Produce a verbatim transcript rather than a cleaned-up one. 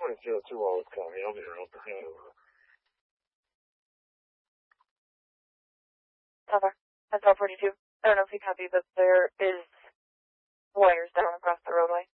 point zero two always call me. I'll be around for hand over. Over. That's all forty-two. I don't know if you copy, but there is wires down across the roadway.